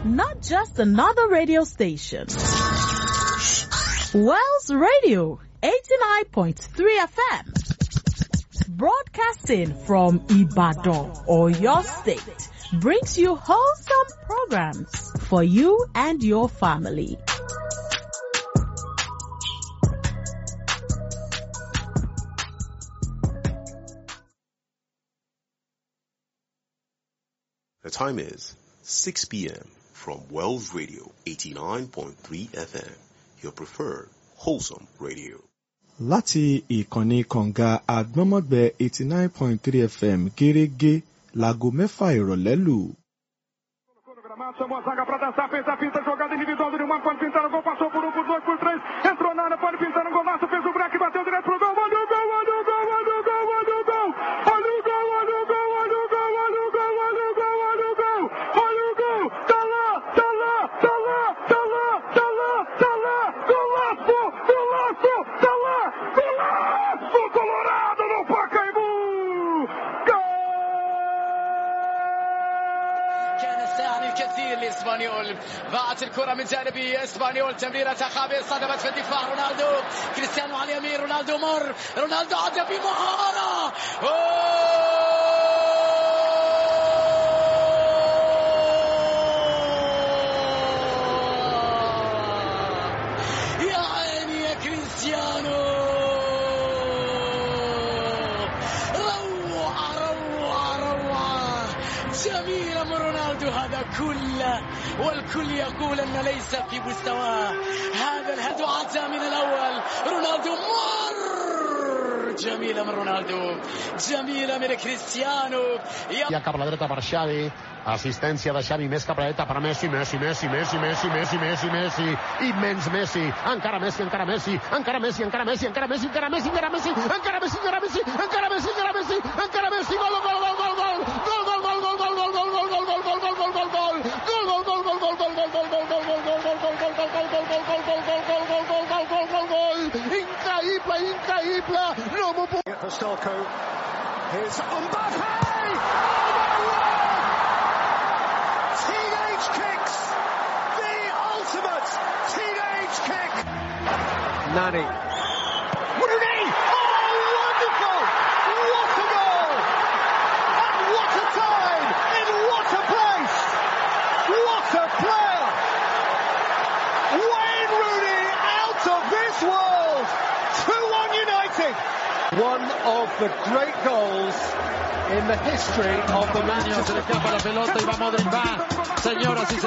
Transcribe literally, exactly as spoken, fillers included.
not just another radio station. Wells Radio, eighty-nine point three F M. Broadcasting from Ibadan, Oyo State, brings you wholesome programs for you and your family. The time is six p.m. from Wells Radio, eighty-nine point three F M, your preferred wholesome radio. Láti ìkànnì kànga àgbọ́nmọ́gbẹ́ eighty-nine point three F M gẹ́rẹ́gẹ́ láago mẹ́fà ìrọ̀lẹ́ lù. Chamou a zaga para dançar, fez a finta, jogada individual do Neymar, pode pintar o gol, passou por um, por dois, por três, entrou na área, pode pintar um golaço, fez o break, bateu direto pro gol, olha o gol, olha o gol, olha o gol, olha o gol, olha o gol, olha o gol, olha o gol, olha o gol, olha o gol, olha o gol, olha o gol, tá lá, tá lá, tá lá, tá lá, tá lá, tá lá, golaço, golaço, tá lá, golaço, Colorado no Pacaembu, gol! كان الساعة الكثير لإسبانيول. ضاعت الكرة من جانبي إسبانيول، تمريرة خابئة صدمت في الدفاع. رونالدو كريستيانو على اليمين، رونالدو مر، رونالدو عدى بمهارة. يا عيني يا كريستيانو، روعة روعة روعة جميلة من رونالدو. هذا كله والكل يقول أن ليس في مستواه. هذا الهدف أتى من الأول. رونالدو مر، جميلة من رونالدو، جميلة من كريستيانو. Ja cap a la dreta per Xavi, assistència de Xavi, més cap a la dreta per Messi, Messi, Messi, Messi, Messi, Messi, Messi, Messi, immens Messi, encara Messi, encara Messi, encara Messi, encara Messi, encara Messi, encara Messi, encara Messi, encara Messi, encara Messi, encara Messi, encara Messi, encara Messi, gol, gol, gol, gol, gol, gol, gol, gol, gol, gol, gol, gol, gol, gol, gol, gol, gol, gol, gol, increïble, increïble, no m'ho puc... For Stelco, here's Mbappe! Teenage kicks! The ultimate teenage kick! Nani. Rooney! Oh, wonderful! What a goal! And what a time! In what a place! What a player! Wayne Rooney out of this world! two one United! One of the great goals in the history of the Manchester. Se le escapa la pelota y va Modric, va, señoras y señores.